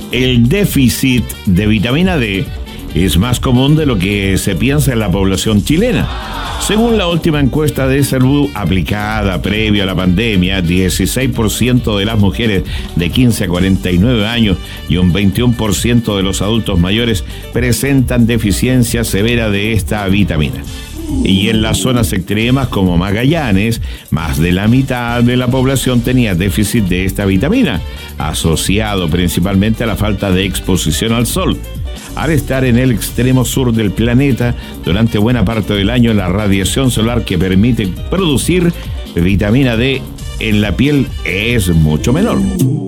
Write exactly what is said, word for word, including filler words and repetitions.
el déficit de vitamina D es más común de lo que se piensa en la población chilena. Según la última encuesta de salud aplicada previo a la pandemia, dieciséis por ciento de las mujeres de quince a cuarenta y nueve años y un veintiuno por ciento de los adultos mayores presentan deficiencia severa de esta vitamina. Y en las zonas extremas como Magallanes, más de la mitad de la población tenía déficit de esta vitamina, asociado principalmente a la falta de exposición al sol. Al estar en el extremo sur del planeta, durante buena parte del año la radiación solar que permite producir vitamina D en la piel es mucho menor.